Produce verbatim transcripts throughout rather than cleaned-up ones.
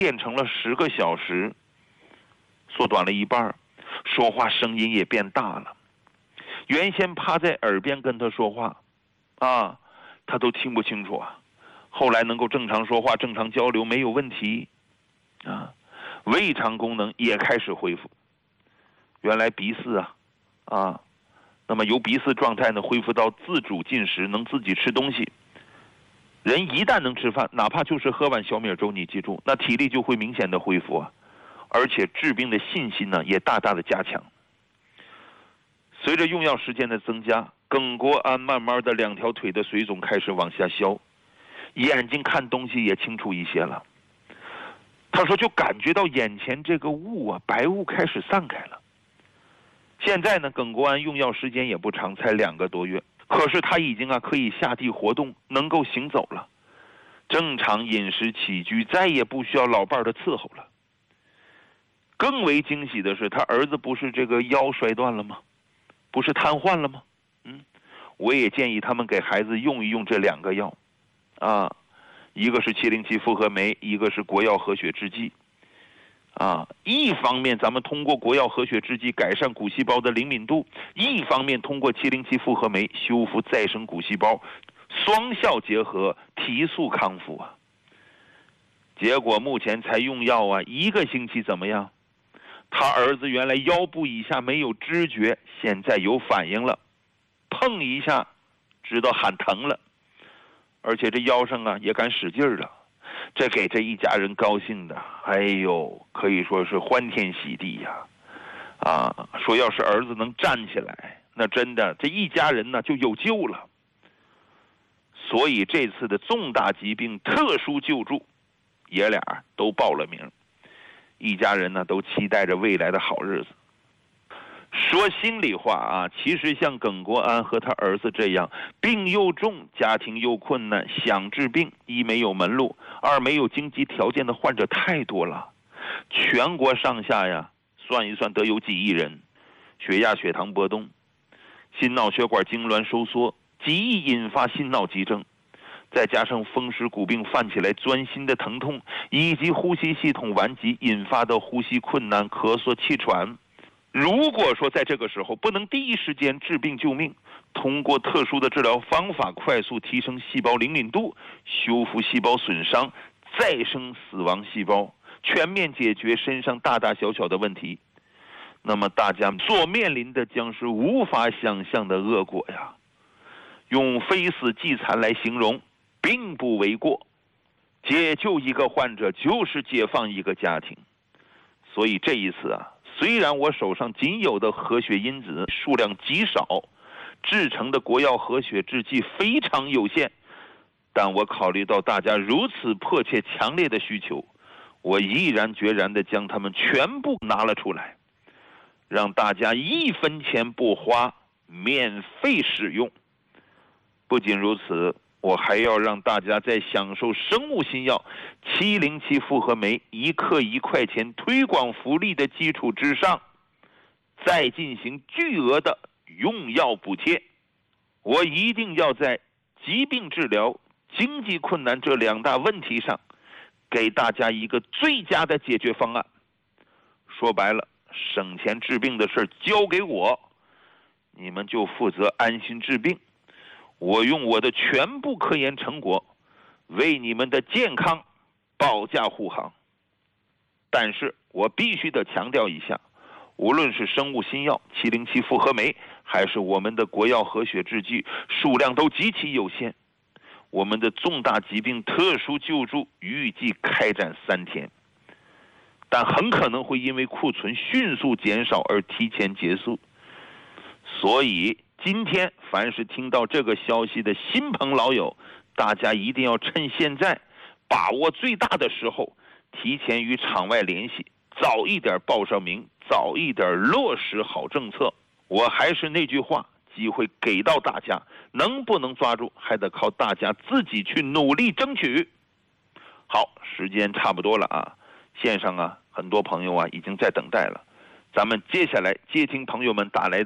变成了十个小时，缩短了一半，说话声音也变大了。原先趴在耳边跟他说话，啊，他都听不清楚啊。后来能够正常说话、正常交流没有问题，啊，胃肠功能也开始恢复。原来鼻饲啊，啊，那么由鼻饲状态呢恢复到自主进食，能自己吃东西。人一旦能吃饭，哪怕就是喝碗小米粥，你记住，那体力就会明显的恢复啊，而且治病的信心呢也大大的加强。随着用药时间的增加，耿国安慢慢的两条腿的水肿开始往下消，眼睛看东西也清楚一些了。他说就感觉到眼前这个雾啊，白雾开始散开了。现在呢，耿国安用药时间也不长，才两个多月，可是他已经啊可以下地活动，能够行走了，正常饮食起居，再也不需要老伴的伺候了。更为惊喜的是，他儿子不是这个腰摔断了吗？不是瘫痪了吗？嗯，我也建议他们给孩子用一用这两个药，啊，一个是七零七复合酶，一个是国药和血制剂。啊，一方面咱们通过国药和血制剂改善骨细胞的灵敏度，一方面通过七零七复合酶修复再生骨细胞，双效结合，提速康复啊。结果目前才用药啊一个星期，怎么样？他儿子原来腰部以下没有知觉，现在有反应了，碰一下知道喊疼了，而且这腰上啊也敢使劲了，这给这一家人高兴的，哎呦，可以说是欢天喜地呀！啊，说要是儿子能站起来，那真的这一家人呢就有救了。所以这次的重大疾病特殊救助，爷俩都报了名。一家人呢都期待着未来的好日子。说心里话啊，其实像耿国安和他儿子这样病又重、家庭又困难、想治病，一没有门路，二没有经济条件的患者太多了。全国上下呀，算一算得有几亿人，血压、血糖波动，心脑血管痉挛收缩，极易引发心脑急症。再加上风湿骨病犯起来钻心的疼痛，以及呼吸系统顽疾引发的呼吸困难、咳嗽、气喘。如果说在这个时候不能第一时间治病救命，通过特殊的治疗方法快速提升细胞灵敏度，修复细胞损伤，再生死亡细胞，全面解决身上大大小小的问题，那么大家所面临的将是无法想象的恶果呀。用非死即残来形容并不为过，解救一个患者就是解放一个家庭。所以这一次啊，虽然我手上仅有的和血因子数量极少，制成的国药和血制剂非常有限，但我考虑到大家如此迫切强烈的需求，我毅然决然地将它们全部拿了出来，让大家一分钱不花，免费使用。不仅如此，我还要让大家在享受生物新药七零七复合酶一克一块钱推广福利的基础之上，再进行巨额的用药补贴。我一定要在疾病治疗、经济困难这两大问题上，给大家一个最佳的解决方案。说白了，省钱治病的事交给我，你们就负责安心治病。我用我的全部科研成果为你们的健康保驾护航。但是我必须得强调一下，无论是生物新药七零七复合酶，还是我们的国药和血制剂，数量都极其有限。我们的重大疾病特殊救助预计开展三天，但很可能会因为库存迅速减少而提前结束。所以今天凡是听到这个消息的新朋老友，大家一定要趁现在把握最大的时候，提前与场外联系，早一点报上名，早一点落实好政策。我还是那句话，机会给到大家，能不能抓住还得靠大家自己去努力争取。好，时间差不多了啊，线上啊很多朋友啊已经在等待了，咱们接下来接听朋友们打来的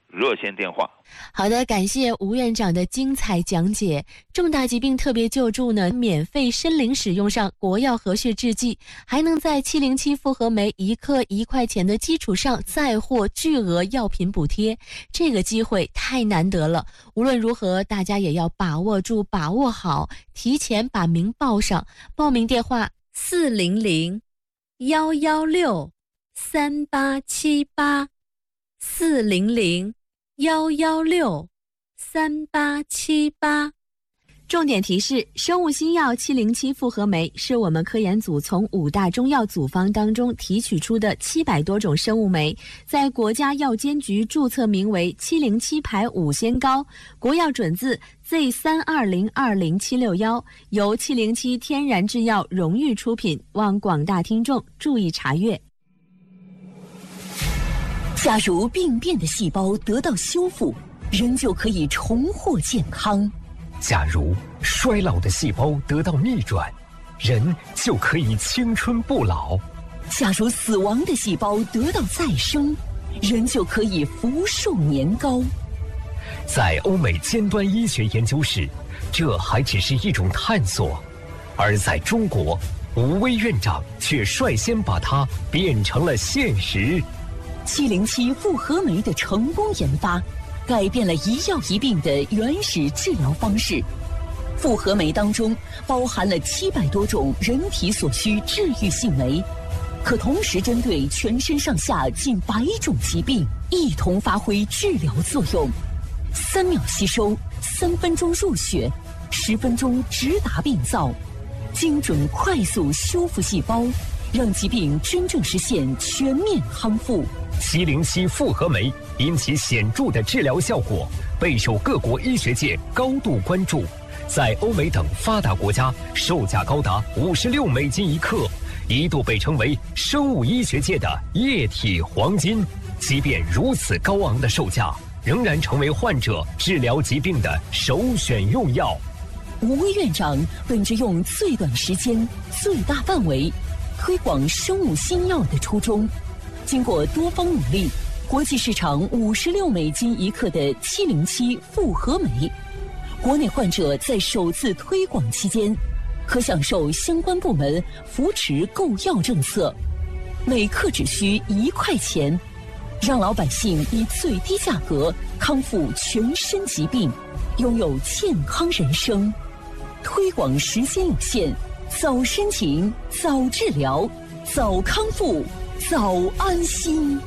热线电话。 好的，感谢吴院长的精彩讲解。重大疾病特别救助呢，免费申领使用上国药和血制剂，还能在七零七复合酶一克一块钱的基础上再获巨额药品补贴，这个机会太难得了。无论如何，大家也要把握住，把握好，提前把名报上。报名电话四零零幺幺六三八七八，四零零幺幺六三八七八。重点提示：生物新药七零七复合酶是我们科研组从五大中药组方当中提取出的七百多种生物酶，在国家药监局注册名为七零七牌五仙膏，国药准字 Z 三二零二零七六一，由七零七天然制药荣誉出品，望广大听众注意查阅。 假如病变的细胞得到修复，人就可以重获健康。 假如衰老的细胞得到逆转，人就可以青春不老。 假如死亡的细胞得到再生，人就可以福寿年高。 在欧美尖端医学研究室，这还只是一种探索，而在中国，吴薇院长却率先把它变成了现实。 七零七复合酶的成功研发，改变了一药一病的原始治疗方式。复合酶当中包含了七百多种人体所需治愈性酶，可同时针对全身上下近百种疾病一同发挥治疗作用。三秒吸收，三分钟入血，十分钟直达病灶，精准快速修复细胞，让疾病真正实现全面康复。 七零七复合酶因其显著的治疗效果，备受各国医学界高度关注，在欧美等发达国家售价高达五十六美金一克，一度被称为生物医学界的液体黄金。即便如此高昂的售价，仍然成为患者治疗疾病的首选用药。 吴薇院长本着用最短时间、最大范围推广生物新药的初衷，经过多方努力，国际市场五十六美金一克的七零七复合酶，国内患者在首次推广期间，可享受相关部门扶持购药政策，每克只需一块钱，让老百姓以最低价格康复全身疾病，拥有健康人生。推广时间有限，早申请，早治疗，早康复，早安心。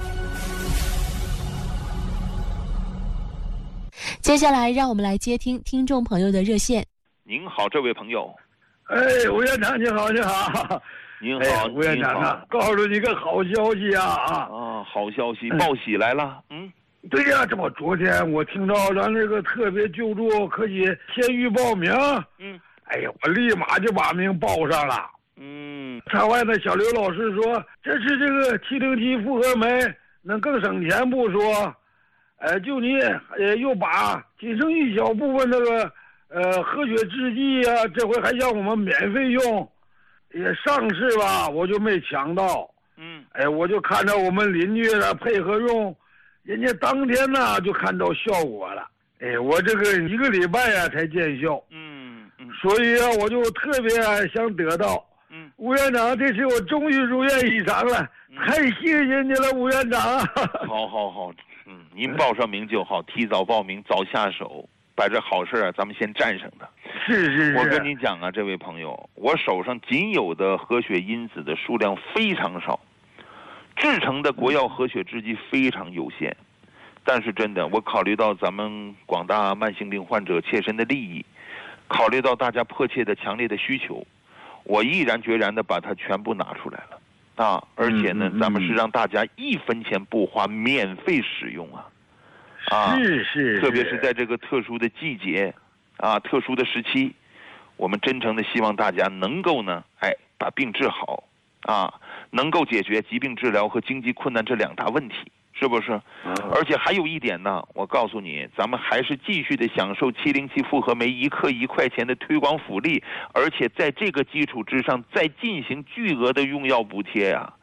接下来让我们来接听听众朋友的热线。 您好，这位朋友。 哎，吴院长你好，你好。 您好， 哎、吴院长啊，告诉你个好消息啊啊！ 啊，好消息，报喜来了。嗯， 对呀、啊，这不昨天我听到咱这个特别救助可以先预报名。 嗯， 哎呀，我立马就把名报上了。 嗯， 场外的小刘老师说，这是这个七零七复合酶能更省钱不说，呃，就你呃又把仅剩一小部分这个呃和血制剂啊，这回还让我们免费用。也上市吧，我就没抢到。 嗯， 哎，我就看着我们邻居呢配合用，人家当天呢就看到效果了。哎，我这个一个礼拜啊才见效。 嗯嗯， 所以啊，我就特别想得到。 嗯， 吴院长，这次我终于如愿以偿了，嗯、太谢谢你了，吴院长。 好好好，嗯，您报上名就好，提早报名，早下手，把这好事啊，咱们先战胜它。 是是是， 我跟你讲啊，这位朋友，我手上仅有的和血因子的数量非常少，制成的国药和血制剂非常有限，但是真的，我考虑到咱们广大慢性病患者切身的利益，考虑到大家迫切的、强烈的需求，我毅然决然的把它全部拿出来了啊！而且呢， 嗯嗯、 咱们是让大家一分钱不花，免费使用啊！啊， 是是， 特别是在这个特殊的季节。啊，特殊的时期，我们真诚的希望大家能够呢，哎，把病治好，啊，能够解决疾病治疗和经济困难这两大问题，是不是？ 嗯、 而且还有一点呢，我告诉你，咱们还是继续的享受七零七复合酶一克一块钱的推广福利，而且在这个基础之上再进行巨额的用药补贴呀、啊。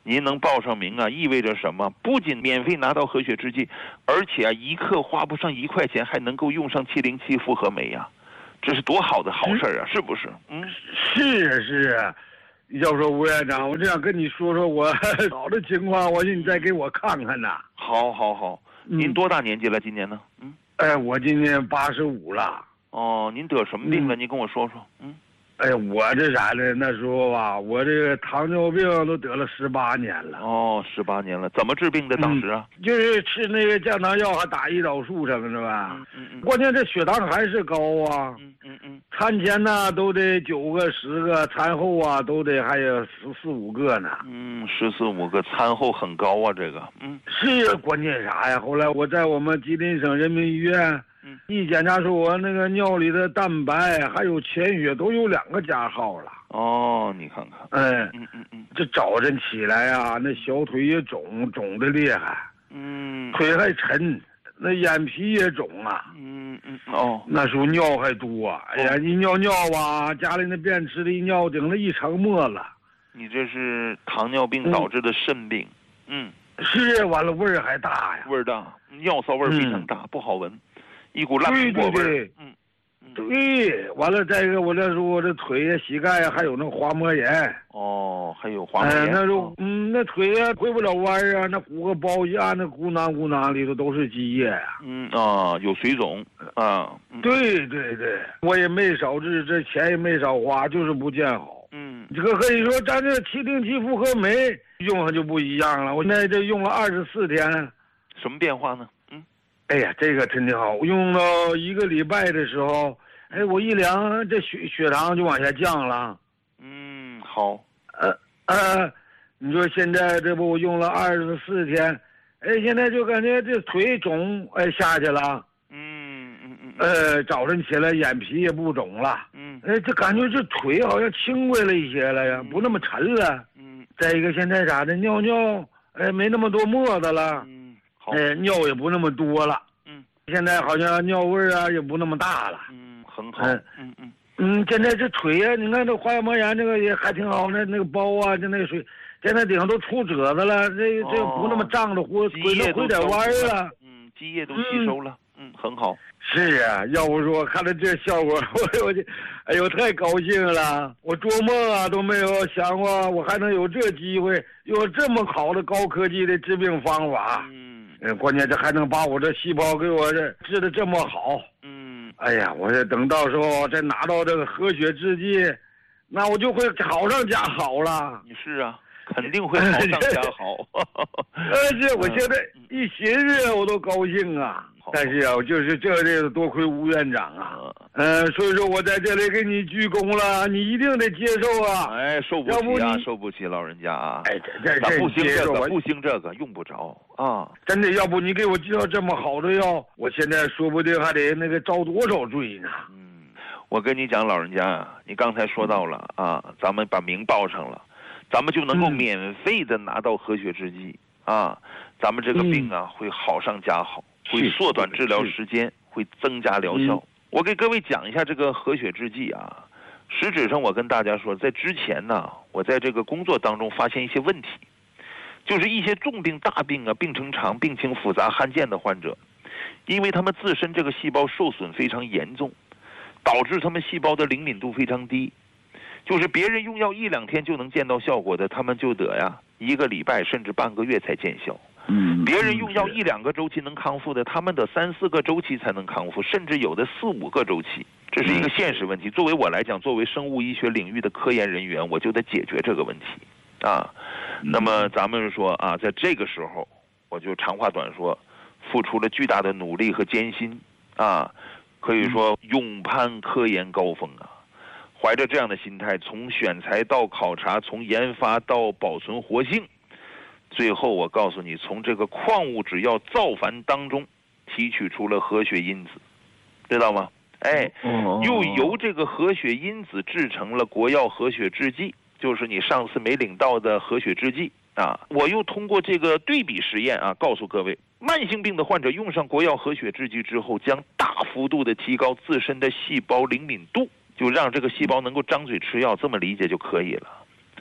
您能报上名啊，意味着什么？不仅免费拿到和血制剂，而且啊，一克花不上一块钱，还能够用上七零七复合酶呀、啊，这是多好的好事啊，是不是？嗯， 是啊是啊。要说吴院长，我这样跟你说说我好的情况，我寻你再给我看看呐。 好，好，好。您多大年纪了？今年呢？嗯。 哎，我今年八十五了。 哦，您得什么病了？嗯、您跟我说说。嗯。 哎，我这啥呢？那时候吧，我这个糖尿病都得了十八年了。 哦，十八年了，怎么治病的？当时啊， 嗯、就是吃那个降糖药，还打胰岛素什么的吧。 嗯嗯嗯。 关键这血糖还是高啊。 嗯嗯嗯。 餐前呢都得九个十个，餐后啊都得还有十四五个呢。 嗯，十四五个，餐后很高啊，这个。嗯。 是关键啥呀？后来我在我们吉林省人民医院。嗯，一检查说我那个尿里的蛋白还有潜血都有两个加号了。 哦，你看看。 嗯嗯嗯嗯， 这早晨起来啊，那小腿也肿，肿的厉害。 嗯， 腿还沉，那眼皮也肿啊。 嗯嗯哦， 那时候尿还多，哎呀，一尿尿吧，家里那便池里尿顶了一层沫了。 你这是糖尿病导致的肾病。嗯， 是，完了味儿还大呀。 味儿大，尿骚味儿非常大，嗯、不好闻。一股烂苹果味儿，嗯， 对，完了再一个，我这时候我这腿呀、膝盖呀还有那滑膜炎。 哦，还有滑膜炎。 哎，那时候，嗯，那腿呀回不了弯啊，那鼓个包一按，那鼓囊鼓囊里头都是积液呀。 嗯啊，有水肿啊。 对对对，我也没少治，这钱也没少花，就是不见好。 嗯， 这个可以说咱这七零七复合酶用上就不一样了，我那这用了二十四天。 什么变化呢？ 哎呀，这个真挺好。我用到一个礼拜的时候，哎，我一量这血血糖就往下降了。 嗯，好。 呃呃，你说现在这不我用了二十四天，哎，现在就感觉这腿肿，哎下去了。 嗯嗯嗯。 呃，早晨起来眼皮也不肿了。 嗯。 哎，这感觉这腿好像轻快了一些了呀，嗯、不那么沉了。 嗯。 再一个，现在咋的，尿尿哎没那么多沫子了。 嗯。 哎，尿也不那么多了， 嗯， 现在好像尿味啊也不那么大了， 嗯，很好， 嗯嗯嗯嗯，现在这腿呀、啊，你看这滑膜炎这个也还挺好，那那个包啊，就那个水，现在顶上都出褶子了，这这不那么胀着，回回能回点弯了， 嗯，积液都吸收了，嗯，嗯很好。 是啊，要不说看到这效果，我我就，哎呦，太高兴了！我做梦啊都没有想过，我还能有这机会，有这么好的高科技的治病方法。 嗯。 嗯，关键这还能把我这细胞给我这治得这么好。 嗯， 哎呀，我这等到时候再拿到这个和血制剂，那我就会好上加好了。 你是啊，肯定会好上加好。 而且我现在一寻思我都高兴啊。但是啊，我就是这这多亏吴院长啊，嗯、呃，所以说我在这里给你鞠躬了，你一定得接受啊！ 哎，受不起啊，受不起，老人家啊！ 哎，这这不兴这个，不兴这个，用不着啊！ 真的，要不你给我介绍这么好的药，我现在说不定还得那个遭多少罪呢。 嗯，我跟你讲，老人家啊，你刚才说到了啊，咱们把名报上了，咱们就能够免费的拿到和血制剂、嗯、啊，咱们这个病啊、嗯、会好上加好。会缩短治疗时间，会增加疗效。我给各位讲一下这个和血制剂啊。实质上，我跟大家说，在之前呢，我在这个工作当中发现一些问题，就是一些重病、大病啊、病程长、病情复杂、罕见的患者，因为他们自身这个细胞受损非常严重，导致他们细胞的灵敏度非常低。就是别人用药一两天就能见到效果的，他们就得呀一个礼拜甚至半个月才见效。 嗯， 别人用药一两个周期能康复的，他们得三四个周期才能康复，甚至有的四五个周期，这是一个现实问题。作为我来讲，作为生物医学领域的科研人员，我就得解决这个问题啊。那么咱们说啊，在这个时候，我就长话短说，付出了巨大的努力和艰辛啊，可以说勇攀科研高峰啊。怀着这样的心态，从选材到考察，从研发到保存活性。最后我告诉你，从这个矿物质药造反当中提取出了和血因子，知道吗？哎，又由这个和血因子制成了国药和血制剂，就是你上次没领到的和血制剂啊。我又通过这个对比实验啊，告诉各位，慢性病的患者用上国药和血制剂之后，将大幅度的提高自身的细胞灵敏度，就让这个细胞能够张嘴吃药，这么理解就可以了。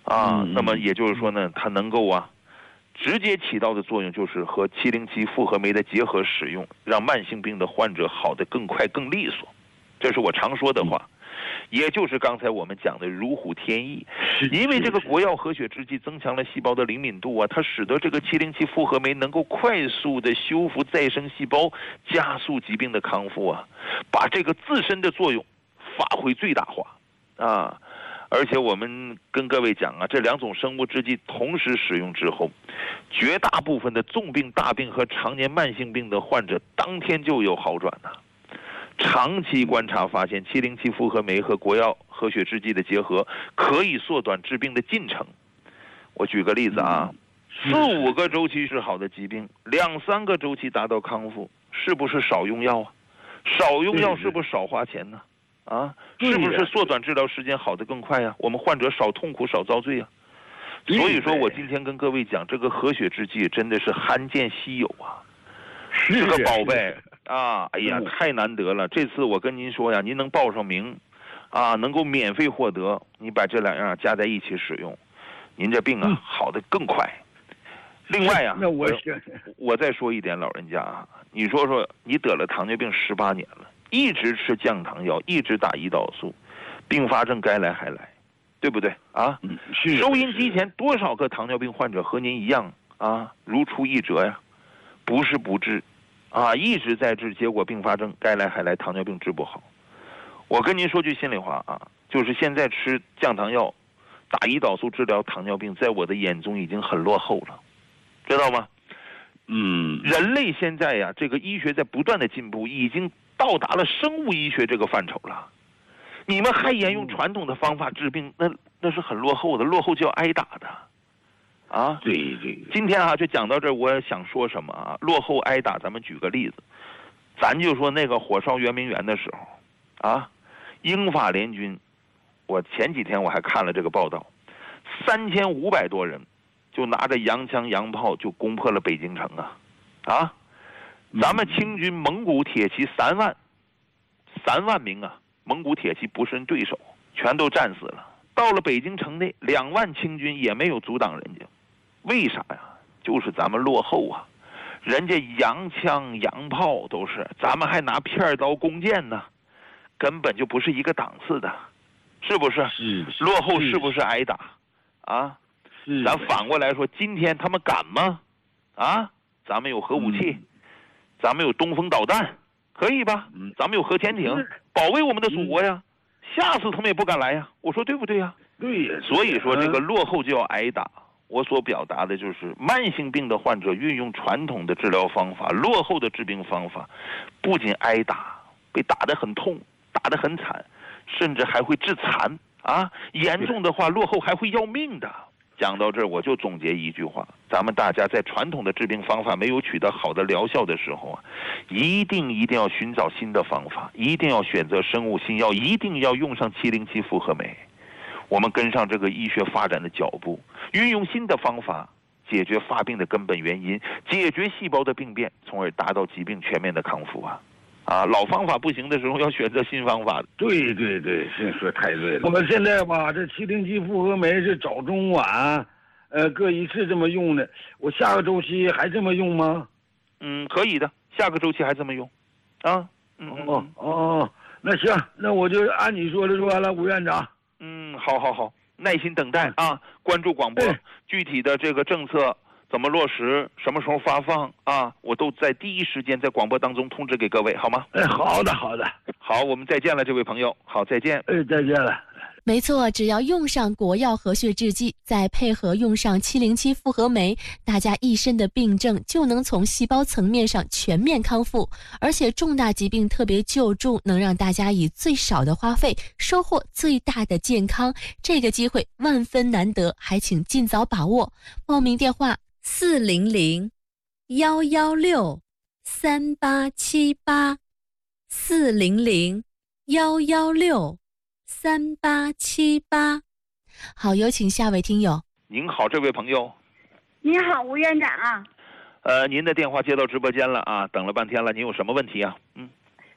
啊， 嗯、 那么也就是说呢，它能够啊，直接起到的作用就是和七零七复合酶的结合使用，让慢性病的患者好得更快更利索。这是我常说的话。嗯，也就是刚才我们讲的如虎添翼，因为这个国药和血制剂增强了细胞的灵敏度啊，它使得这个七零七复合酶能够快速的修复再生细胞，加速疾病的康复啊，把这个自身的作用发挥最大化啊。而且我们跟各位讲啊，这两种生物制剂同时使用之后，绝大部分的重病、大病和常年慢性病的患者当天就有好转呐。长期观察发现，七零七复合酶和国药和血制剂的结合可以缩短治病的进程。我举个例子啊，四五个周期是好的疾病，两三个周期达到康复，是不是少用药啊？少用药是不是少花钱呢？啊，是不是缩短治疗时间好得更快呀？我们患者少痛苦少遭罪啊。所以说我今天跟各位讲，这个和血制剂真的是罕见稀有啊，是个宝贝。啊，哎呀，太难得了！这次我跟您说呀，您能报上名，啊，能够免费获得，你把这两样加在一起使用，您这病啊、嗯、好得更快。另外呀、啊， 那我我再说一点，老人家啊，你说说，你得了糖尿病十八年了，一直吃降糖药，一直打胰岛素，并发症该来还来，对不对啊？ 嗯，是。 收音机前多少个糖尿病患者和您一样啊，如出一辙呀？不是不治。啊，一直在治，结果并发症该来还来，糖尿病治不好。我跟您说句心里话啊，就是现在吃降糖药、打胰岛素治疗糖尿病，在我的眼中已经很落后了，知道吗？ 嗯， 人类现在呀，这个医学在不断的进步，已经到达了生物医学这个范畴了。你们还沿用传统的方法治病，那那是很落后的，落后就要挨打的。啊， 对对， 今天啊就讲到这儿，我想说什么啊？落后挨打，咱们举个例子，咱就说那个火烧圆明园的时候，啊，英法联军，我前几天我还看了这个报道，三千五百多人就拿着洋枪洋炮就攻破了北京城啊，啊，咱们清军蒙古铁骑三万，三万名啊，蒙古铁骑不是对手，全都战死了。到了北京城内，两万清军也没有阻挡人家。为啥呀？就是咱们落后啊，人家洋枪洋炮都是，咱们还拿片刀弓箭呢，根本就不是一个档次的，是不是？ 是。 落后是不是挨打？啊？ 是。 咱反过来说，今天他们敢吗？啊？咱们有核武器，嗯、咱们有东风导弹，可以吧？嗯、咱们有核潜艇，保卫我们的祖国呀。嗯，下次他们也不敢来呀，我说对不对呀？ 对呀。 所以说这个落后就要挨打。我所表达的就是慢性病的患者运用传统的治疗方法，落后的治病方法，不仅挨打，被打得很痛，打得很惨，甚至还会致残啊！严重的话，落后还会要命的。讲到这儿，我就总结一句话：咱们大家在传统的治病方法没有取得好的疗效的时候啊，一定一定要寻找新的方法，一定要选择生物新药，一定要用上七零七复合酶。我们跟上这个医学发展的脚步，运用新的方法解决发病的根本原因，解决细胞的病变，从而达到疾病全面的康复啊！啊，老方法不行的时候，要选择新方法。 对对对，这说太对了。我们现在吧，这七零七复合酶是早中晚，呃，各一次这么用的。我下个周期还这么用吗？ 嗯，可以的，下个周期还这么用，啊，嗯哦哦，那行，那我就按你说的说完了，吴院长。 嗯，好好好，耐心等待啊！关注广播，具体的这个政策怎么落实，什么时候发放啊？我都在第一时间在广播当中通知给各位，好吗？ 哎，好的，好的， 好，我们再见了，这位朋友，好，再见。 哎，再见了。 没错，只要用上国药和血制剂，再配合用上七零七复合酶，大家一身的病症就能从细胞层面上全面康复，而且重大疾病特别救助，能让大家以最少的花费收获最大的健康。这个机会万分难得，还请尽早把握。报名电话：四零零幺幺六三八七八，四零零幺幺六。三八七八，好，有请下位听友。 您好，这位朋友。 您好，吴院长。 呃，您的电话接到直播间了啊，等了半天了，您有什么问题啊？嗯。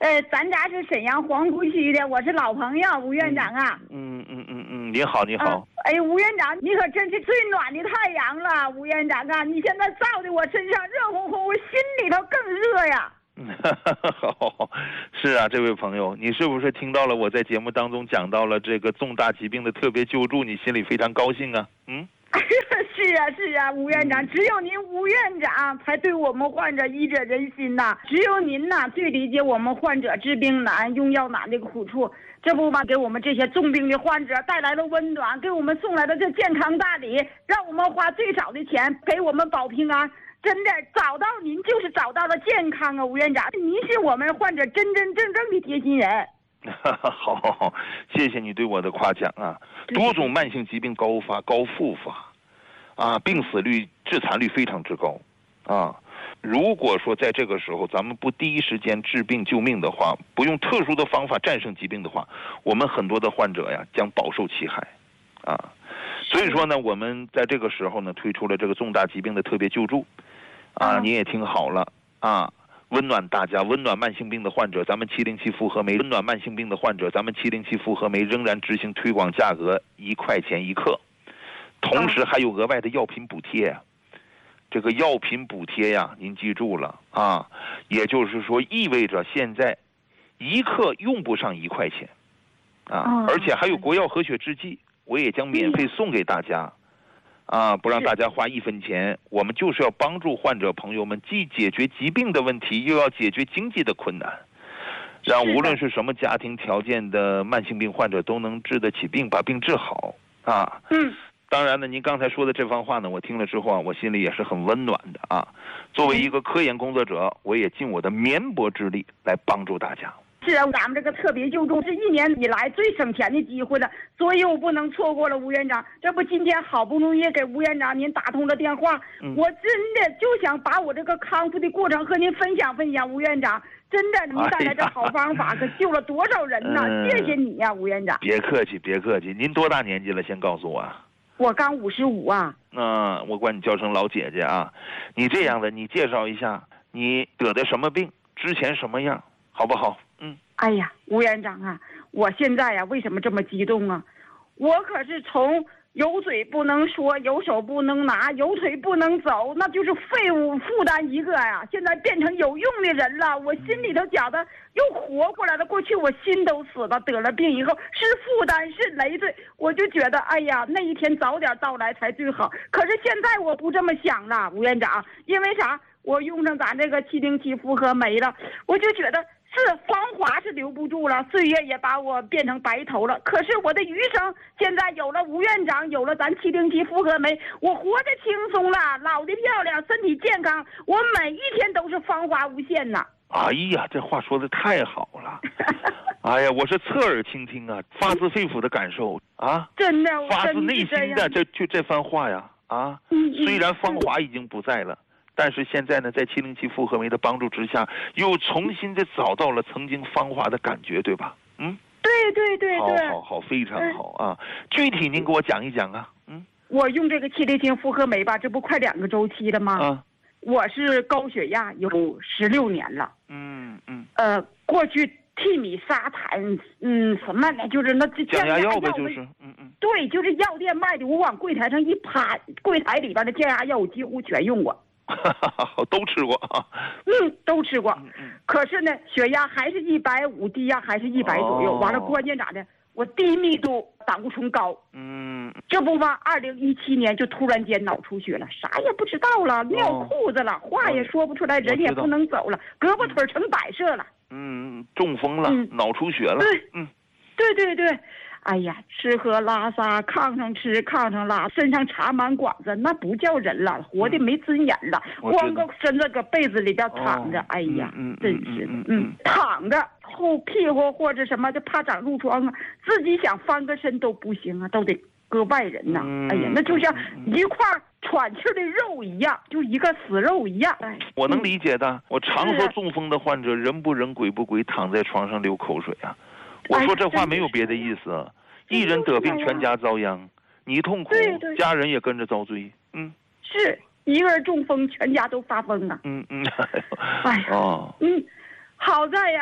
呃，咱家是沈阳黄姑区的，我是老朋友吴院长啊。 嗯嗯嗯嗯，你好你好。 啊、哎，吴院长，你可真是最暖的太阳了，吴院长啊，你现在照在我身上热烘烘，我心里头更热呀。 好，是啊，这位朋友，你是不是听到了我在节目当中讲到了这个重大疾病的特别救助，你心里非常高兴啊？嗯。 是啊是啊，吴院长，只有您吴院长才对我们患者医者仁心呐，只有您呐最理解我们患者治病难、用药难的苦处。这不嘛，给我们这些重病的患者带来了温暖，给我们送来了这健康大礼，让我们花最少的钱给我们保平安。真的找到您就是找到了健康啊，吴院长，您是我们患者真真正正的贴心人。 好好好，谢谢你对我的夸奖啊！多种慢性疾病高发高复发，啊，病死率、致残率非常之高，啊，如果说在这个时候咱们不第一时间治病救命的话，不用特殊的方法战胜疾病的话，我们很多的患者呀将饱受其害，啊，所以说呢，我们在这个时候呢推出了这个重大疾病的特别救助，啊，你也听好了啊。温暖大家，温暖慢性病的患者，咱们七零七复合酶温暖慢性病的患者，咱们七零七复合酶仍然执行推广价格一块钱一克，同时还有额外的药品补贴啊。这个药品补贴呀，您记住了啊，也就是说意味着现在一克用不上一块钱啊，而且还有国药和血制剂，我也将免费送给大家。啊，不让大家花一分钱，我们就是要帮助患者朋友们既解决疾病的问题，又要解决经济的困难，让无论是什么家庭条件的慢性病患者都能治得起病，把病治好啊。 嗯， 当然呢，您刚才说的这番话呢，我听了之后啊，我心里也是很温暖的啊。作为一个科研工作者，我也尽我的绵薄之力来帮助大家。 是啊，咱们这个特别救助是一年以来最省钱的机会了，所以我不能错过了吴院长。这不今天好不容易给吴院长您打通了电话，嗯、我真的就想把我这个康复的过程和您分享分享。吴院长，真的您带来这好方法，可救了多少人呢？哎、谢谢你呀、啊，吴院长。 别客气，别客气。您多大年纪了？先告诉我。 我刚五十五啊。 嗯，我管你叫声老姐姐啊。你这样的，你介绍一下你得的什么病，之前什么样，好不好？嗯。 哎呀，吴院长啊，我现在呀、啊、为什么这么激动啊？我可是从有嘴不能说，有手不能拿，有腿不能走，那就是废物负担一个呀。现在变成有用的人了，我心里头觉得又活过来了。过去我心都死了，得了病以后是负担是累赘，我就觉得哎呀，那一天早点到来才最好。可是现在我不这么想了，吴院长，因为啥？我用上咱这个七零七复合酶了，我就觉得是芳华是留不住了，岁月也把我变成白头了。可是我的余生现在有了吴院长，有了咱七零七复合酶，我活得轻松了，老得漂亮，身体健康，我每一天都是芳华无限呐。 哎呀，这话说的太好了！哎呀，我是侧耳倾听啊，发自肺腑的感受啊， 真的， 发自内心的这就这番话呀啊！ 嗯嗯、 虽然芳华已经不在了。但是现在呢，在七零七复合酶的帮助之下，又重新的找到了曾经芳华的感觉，对吧？嗯， 对对对对， 好好好，非常好啊！具体您给我讲一讲啊。嗯， 我用这个七零七复合酶吧，这不快两个周期了吗？ 啊， 我是高血压有十六年了。 嗯嗯。 呃，过去替米沙坦，嗯，什么呢？就是那降压药呗，就是，嗯嗯。 对，就是药店卖的，我往柜台上一趴，柜台里边的降压药我几乎全用过。 都吃过啊， 嗯，都吃过。可是呢，血压还是一百五，低压还是一百左右。完了，关键咋的？我低密度胆固醇高。 嗯， 这不嘛，二零一七年就突然间脑出血了，啥也不知道了，尿裤子了，话也说不出来，人也不能走了，胳膊腿成摆设了。 嗯，中风了，脑出血了。 对， 嗯， 对对对。哎呀，吃喝拉撒，炕上吃，炕上拉，身上插满管子，那不叫人了，活的没尊严了，光个身子搁被子里边躺着，哦、哎呀， 嗯、 真是的，嗯，嗯躺着后屁股或者什么的，怕长褥疮啊，自己想翻个身都不行啊，都得搁外人呐、 嗯， 哎呀，那就像一块喘气的肉一样，就一个死肉一样。哎， 我能理解的，嗯、我常说中风的患者人不人鬼不鬼，躺在床上流口水啊。我说这话没有别的意思，哎、一人得病全家遭殃，你痛苦，家人也跟着遭罪。嗯， 是一个人中风，全家都发疯啊。 嗯嗯， 哎呀，哦，嗯，好在呀，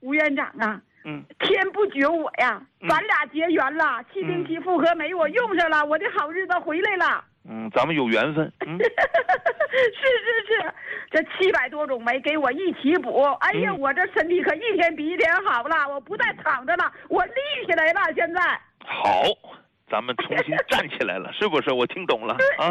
吴院长啊， 嗯， 天不绝我呀， 嗯咱俩结缘了，七零七复合酶我用上了，我的好日子回来了。 嗯，咱们有缘分。嗯， 是是是，这七百多种酶给我一起补，哎呀， 嗯我这身体可一天比一天好了，我不再躺着了，我立起来了，现在。 好，咱们重新站起来了，是不是？我听懂了啊。